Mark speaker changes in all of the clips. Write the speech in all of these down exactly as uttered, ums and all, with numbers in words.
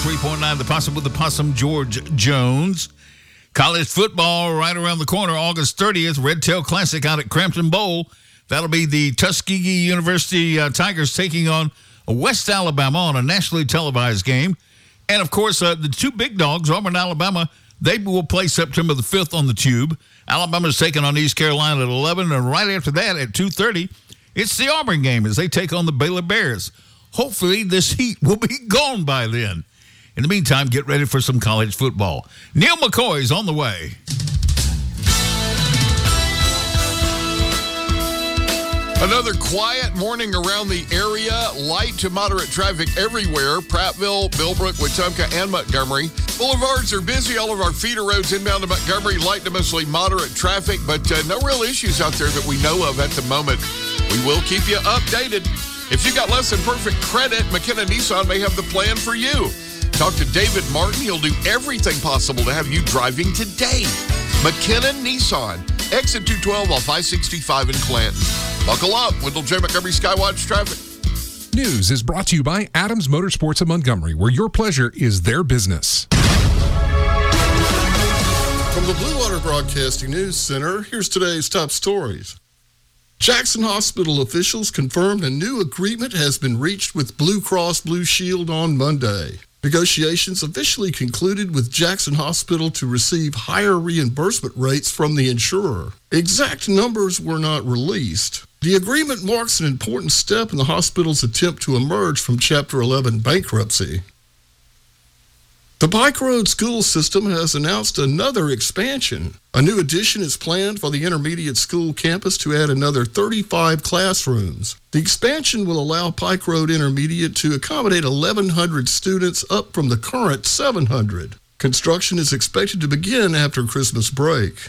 Speaker 1: three point nine The Possum with the Possum, George Jones. College football right around the corner, August thirtieth, Red Tail Classic out at Crampton Bowl. That'll be the Tuskegee University uh, Tigers taking on West Alabama on a nationally televised game. And, of course, uh, the two big dogs, Auburn and Alabama, they will play September the fifth on the Tube. Alabama's taking on East Carolina at eleven, and right after that at two thirty, it's the Auburn game as they take on the Baylor Bears. Hopefully, this heat will be gone by then. In the meantime, get ready for some college football. Neil McCoy's on the way.
Speaker 2: Another quiet morning around the area. Light to moderate traffic everywhere. Prattville, Millbrook, Wetumpka, and Montgomery. Boulevards are busy. All of our feeder roads inbound to Montgomery, light to mostly moderate traffic, but uh, no real issues out there that we know of at the moment. We will keep you updated. If you got less than perfect credit, McKenna Nissan may have the plan for you. Talk to David Martin. He'll do everything possible to have you driving today. McKenna Nissan, exit two twelve off I sixty-five in Clanton. Buckle up, Wendell J. Montgomery Skywatch traffic.
Speaker 3: News is brought to you by Adams Motorsports of Montgomery, where your pleasure is their business.
Speaker 4: From the Blue Water Broadcasting News Center, here's today's top stories. Jackson Hospital officials confirmed a new agreement has been reached with Blue Cross Blue Shield on Monday. Negotiations officially concluded with Jackson Hospital to receive higher reimbursement rates from the insurer. Exact numbers were not released. The agreement marks an important step in the hospital's attempt to emerge from Chapter eleven bankruptcy. The Pike Road School System has announced another expansion. A new addition is planned for the intermediate school campus to add another thirty-five classrooms. The expansion will allow Pike Road Intermediate to accommodate eleven hundred students, up from the current seven hundred. Construction is expected to begin after Christmas break.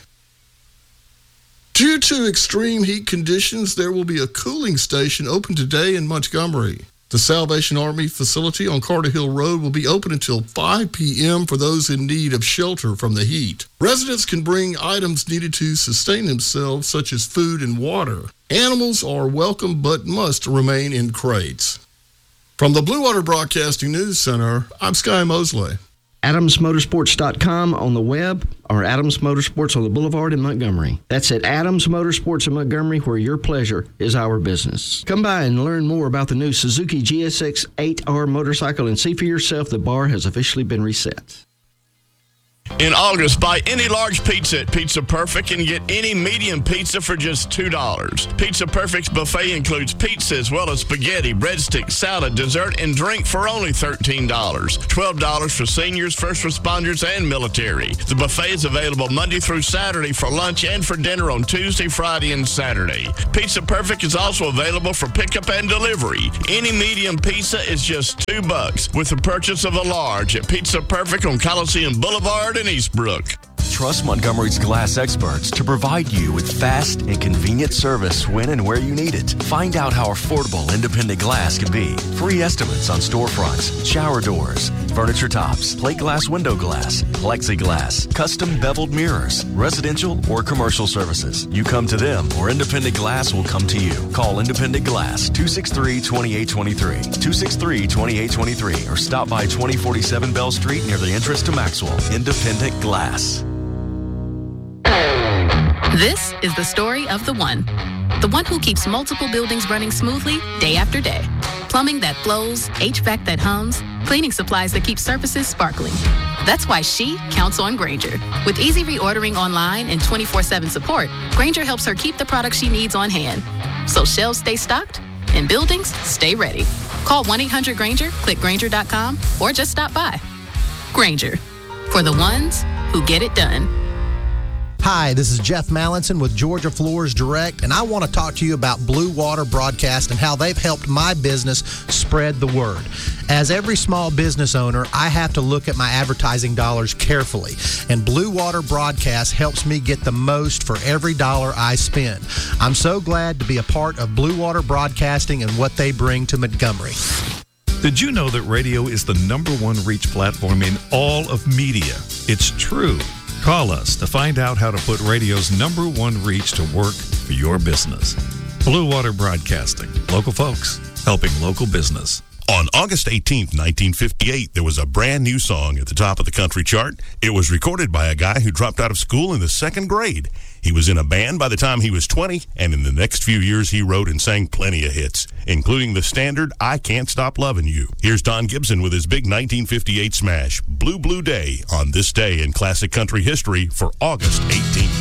Speaker 4: Due to extreme heat conditions, there will be a cooling station open today in Montgomery. The Salvation Army facility on Carter Hill Road will be open until five p.m. for those in need of shelter from the heat. Residents can bring items needed to sustain themselves, such as food and water. Animals are welcome but must remain in crates. From the Blue Water Broadcasting News Center, I'm Sky Mosley.
Speaker 5: Adams Motorsports dot com on the web, or Adams Motorsports on the Boulevard in Montgomery. That's at Adams Motorsports in Montgomery, where your pleasure is our business. Come by and learn more about the new Suzuki G S X eight R motorcycle and see for yourself the bar has officially been reset.
Speaker 6: In August, buy any large pizza at Pizza Perfect and get any medium pizza for just two dollars. Pizza Perfect's buffet includes pizza as well as spaghetti, breadsticks, salad, dessert, and drink for only thirteen dollars. twelve dollars for seniors, first responders, and military. The buffet is available Monday through Saturday for lunch and for dinner on Tuesday, Friday, and Saturday. Pizza Perfect is also available for pickup and delivery. Any medium pizza is just two bucks with the purchase of a large at Pizza Perfect on Coliseum Boulevard in Eastbrook.
Speaker 7: Trust Montgomery's glass experts to provide you with fast and convenient service when and where you need it. Find out how affordable independent glass can be. Free estimates on storefronts, shower doors, furniture tops, plate glass window glass, plexiglass, custom beveled mirrors, residential or commercial services. You come to them or Independent Glass will come to you. Call Independent Glass two six three, two eight two three, two six three, two eight two three or stop by twenty forty-seven Bell Street near the entrance to Maxwell. Independent Glass.
Speaker 8: This is the story of the one. The one who keeps multiple buildings running smoothly day after day. Plumbing that flows, H V A C that hums, cleaning supplies that keep surfaces sparkling. That's why she counts on Grainger. With easy reordering online and twenty-four seven support, Grainger helps her keep the products she needs on hand. So shelves stay stocked and buildings stay ready. Call one eight hundred Grainger, click Grainger dot com, or just stop by. Grainger, for the ones who get it done.
Speaker 9: Hi, this is Jeff Mallinson with Georgia Floors Direct, and I want to talk to you about Blue Water Broadcast and how they've helped my business spread the word. As every small business owner, I have to look at my advertising dollars carefully, and Blue Water Broadcast helps me get the most for every dollar I spend. I'm so glad to be a part of Blue Water Broadcasting and what they bring to Montgomery.
Speaker 10: Did you know that radio is the number one reach platform in all of media? It's true. Call us to find out how to put radio's number one reach to work for your business. Blue Water Broadcasting. Local folks helping local business.
Speaker 11: On August eighteenth, nineteen fifty-eight, there was a brand new song at the top of the country chart. It was recorded by a guy who dropped out of school in the second grade. He was in a band by the time he was twenty, and in the next few years he wrote and sang plenty of hits, including the standard I Can't Stop Lovin' You. Here's Don Gibson with his big nineteen fifty-eight smash, Blue Blue Day, on this day in classic country history for August eighteenth.